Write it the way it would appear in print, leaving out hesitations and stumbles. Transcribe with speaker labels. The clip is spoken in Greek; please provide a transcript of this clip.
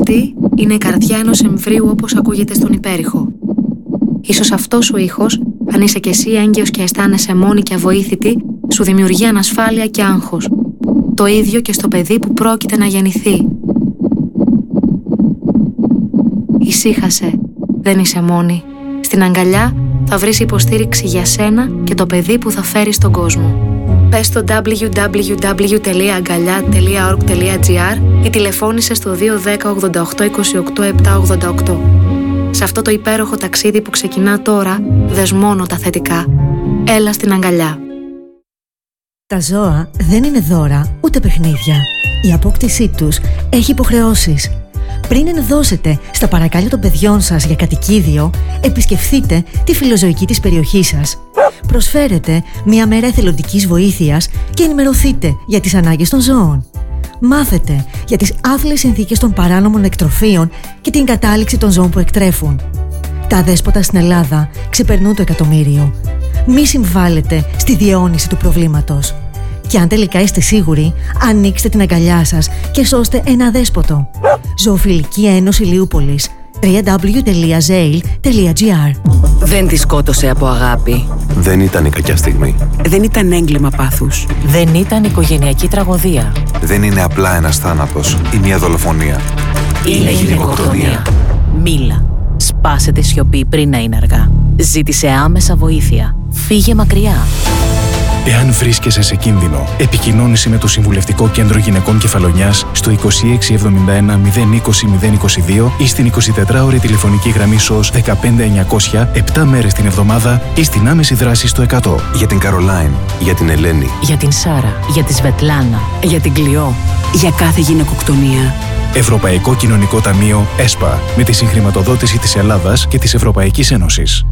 Speaker 1: Αυτή είναι η καρδιά ενός εμβρίου όπως ακούγεται στον υπέρηχο. Ίσως αυτός ο ήχος, αν είσαι κι εσύ έγκυος και αισθάνεσαι μόνη και αβοήθητη, σου δημιουργεί ανασφάλεια και άγχος. Το ίδιο και στο παιδί που πρόκειται να γεννηθεί. Ησύχασε, δεν είσαι μόνη. Στην αγκαλιά θα βρεις υποστήριξη για σένα και το παιδί που θα φέρεις στον κόσμο. Πες στο www.aγκαλιά.org.gr ή τηλεφώνησε στο 210 88 28 788. Σε αυτό το υπέροχο ταξίδι που ξεκινά τώρα, δες μόνο τα θετικά. Έλα στην αγκαλιά.
Speaker 2: Τα ζώα δεν είναι δώρα ούτε παιχνίδια. Η απόκτησή τους έχει υποχρεώσεις. Πριν ενδώσετε στα παρακάλια των παιδιών σας για κατοικίδιο, επισκεφθείτε τη φιλοζωική της περιοχής σας. Προσφέρετε μια μέρα εθελοντικής βοήθειας και ενημερωθείτε για τις ανάγκες των ζώων. Μάθετε για τις άθλιες συνθήκες των παράνομων εκτροφίων και την κατάληξη των ζώων που εκτρέφουν. Τα αδέσποτα στην Ελλάδα ξεπερνούν το 1.000.000. Μη συμβάλλετε στη διαιώνιση του προβλήματος. Και αν τελικά είστε σίγουροι, ανοίξτε την αγκαλιά σας και σώστε ένα αδέσποτο. Ζωοφιλική Ένωση Λιούπολης. www.zail.gr.
Speaker 3: Δεν τη σκότωσε από αγάπη.
Speaker 4: Δεν ήταν η κακιά στιγμή.
Speaker 3: Δεν ήταν έγκλημα πάθους.
Speaker 5: Δεν ήταν οικογενειακή τραγωδία.
Speaker 4: Δεν είναι απλά ένας θάνατος ή μια δολοφονία.
Speaker 5: Είναι γυναικοκτονία. Μίλα. Σπάσε τη σιωπή πριν να είναι αργά. Ζήτησε άμεσα βοήθεια. Φύγε μακριά.
Speaker 6: Εάν βρίσκεσαι σε κίνδυνο, επικοινώνησε με το Συμβουλευτικό Κέντρο Γυναικών Κεφαλονιάς στο 2671 020 022 ή στην 24ωρη τηλεφωνική γραμμή SOS 15900 7 μέρες την εβδομάδα ή στην άμεση δράση στο 100.
Speaker 4: Για την Καρολάιν, για την Ελένη,
Speaker 5: Για την Σάρα, για τη Σβετλάνα,
Speaker 3: Για την Κλειό. Για κάθε γυναικοκτονία.
Speaker 6: Ευρωπαϊκό Κοινωνικό Ταμείο ΕΣΠΑ με τη συγχρηματοδότηση της Ελλάδας και της Ευρωπαϊκής Ένωσης.